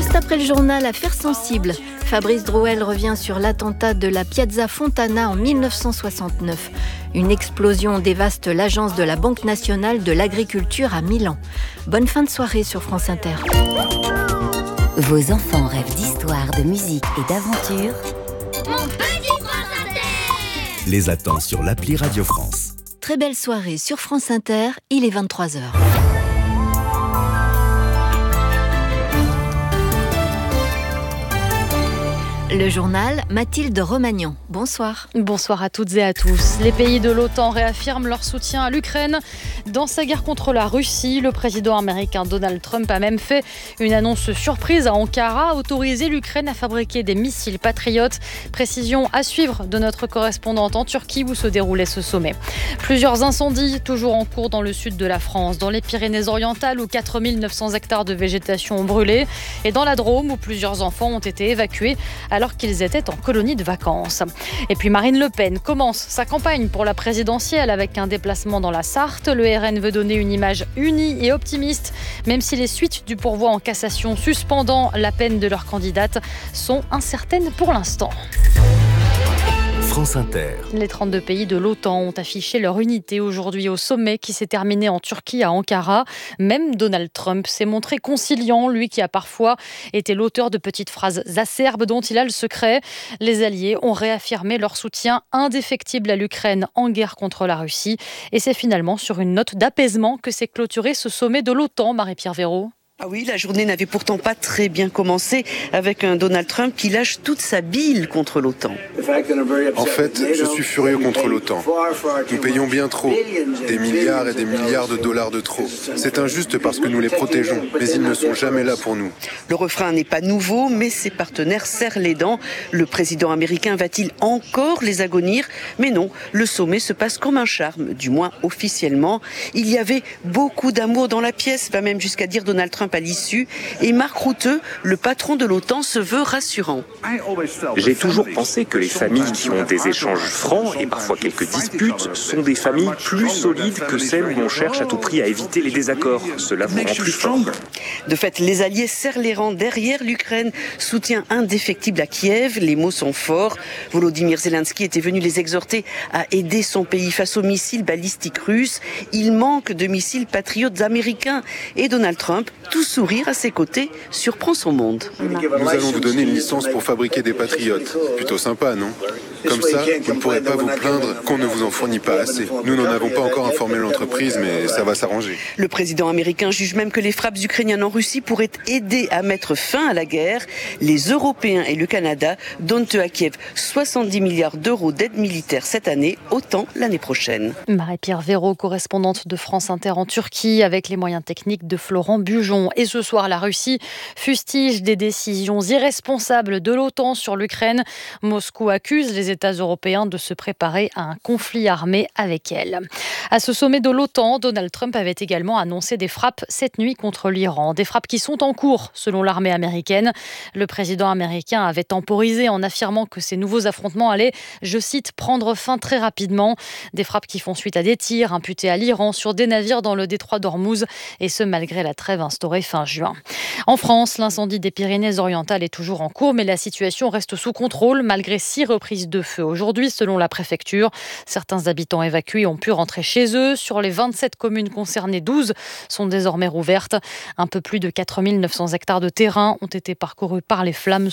Juste après le journal, affaire sensible. Fabrice Drouel revient sur l'attentat de la Piazza Fontana en 1969. Une explosion dévaste l'agence de la Banque nationale de l'agriculture à Milan. Bonne fin de soirée sur France Inter. Vos enfants rêvent d'histoire, de musique et d'aventure. Mon petit France Inter Les attend sur l'appli Radio France. Très belle soirée sur France Inter, il est 23h. Le journal, Mathilde Romagnan. Bonsoir. Bonsoir à toutes et à tous. Les pays de l'OTAN réaffirment leur soutien à l'Ukraine. Dans sa guerre contre la Russie, le président américain Donald Trump a même fait une annonce surprise à Ankara, autoriser l'Ukraine à fabriquer des missiles patriotes. Précision à suivre de notre correspondante en Turquie où se déroulait ce sommet. Plusieurs incendies toujours en cours dans le sud de la France, dans les Pyrénées-Orientales où 4900 hectares de végétation ont brûlé et dans la Drôme où plusieurs enfants ont été évacués alors qu'ils étaient en colonie de vacances. Et puis Marine Le Pen commence sa campagne pour la présidentielle avec un déplacement dans la Sarthe. Le RN veut donner une image unie et optimiste, même si les suites du pourvoi en cassation suspendant la peine de leur candidate sont incertaines pour l'instant. France Inter. Les 32 pays de l'OTAN ont affiché leur unité aujourd'hui au sommet qui s'est terminé en Turquie à Ankara. Même Donald Trump s'est montré conciliant, lui qui a parfois été l'auteur de petites phrases acerbes dont il a le secret. Les alliés ont réaffirmé leur soutien indéfectible à l'Ukraine en guerre contre la Russie. Et c'est finalement sur une note d'apaisement que s'est clôturé ce sommet de l'OTAN, Marie-Pierre Véraud. Ah oui, la journée n'avait pourtant pas très bien commencé avec un Donald Trump qui lâche toute sa bile contre l'OTAN. En fait, je suis furieux contre l'OTAN. Nous payons bien trop, des milliards et des milliards de dollars de trop. C'est injuste parce que nous les protégeons, mais ils ne sont jamais là pour nous. Le refrain n'est pas nouveau, mais ses partenaires serrent les dents. Le président américain va-t-il encore les agonir ? Mais non, le sommet se passe comme un charme, du moins officiellement. Il y avait beaucoup d'amour dans la pièce, va même jusqu'à dire Donald Trump à l'issue, et Mark Rutte, le patron de l'OTAN, se veut rassurant. J'ai toujours pensé que les familles qui ont des échanges francs et parfois quelques disputes sont des familles plus solides que celles où on cherche à tout prix à éviter les désaccords. Cela vous rend plus fort. De fait, les alliés serrent les rangs derrière l'Ukraine, soutien indéfectible à Kiev, les mots sont forts. Volodymyr Zelensky était venu les exhorter à aider son pays face aux missiles balistiques russes. Il manque de missiles patriotes américains et Donald Trump, tout sourire à ses côtés, surprend son monde. Nous allons vous donner une licence pour fabriquer des patriotes. Plutôt sympa, non ? Comme ça, vous ne pourrez pas vous plaindre qu'on ne vous en fournit pas assez. Nous n'en avons pas encore informé l'entreprise, mais ça va s'arranger. Le président américain juge même que les frappes ukrainiennes en Russie pourraient aider à mettre fin à la guerre. Les Européens et le Canada donnent à Kiev 70 milliards d'euros d'aide militaire cette année, autant l'année prochaine. Marie-Pierre Véraud, correspondante de France Inter en Turquie, avec les moyens techniques de Florent Bujon. Et ce soir, la Russie fustige des décisions irresponsables de l'OTAN sur l'Ukraine. Moscou accuse les États européens de se préparer à un conflit armé avec elle. À ce sommet de l'OTAN, Donald Trump avait également annoncé des frappes cette nuit contre l'Iran. Des frappes qui sont en cours, selon l'armée américaine. Le président américain avait temporisé en affirmant que ces nouveaux affrontements allaient, je cite, prendre fin très rapidement. Des frappes qui font suite à des tirs imputés à l'Iran sur des navires dans le détroit d'Ormuz, et ce malgré la trêve instaurée fin juin. En France, l'incendie des Pyrénées-Orientales est toujours en cours, mais la situation reste sous contrôle malgré 6 reprises de feu aujourd'hui, selon la préfecture. Certains habitants évacués ont pu rentrer chez eux. Sur les 27 communes concernées, 12 sont désormais rouvertes. Un peu plus de 4900 hectares de terrain ont été parcourus par les flammes